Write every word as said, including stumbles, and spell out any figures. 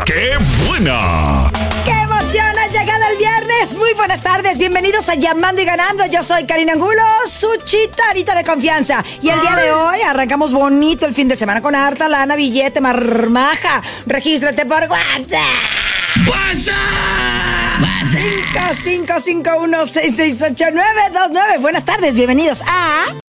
¡Qué buena! ¡Qué emoción! Ha llegado el viernes. Muy buenas tardes. Bienvenidos a Llamando y Ganando. Yo soy Karina Angulo, su chitarita de confianza. Y el día de hoy arrancamos bonito el fin de semana con harta lana, billete, marmaja. Regístrate por WhatsApp. WhatsApp. cinco cinco cinco uno seis seis ocho nueve dos nueve. Buenas tardes. Bienvenidos a...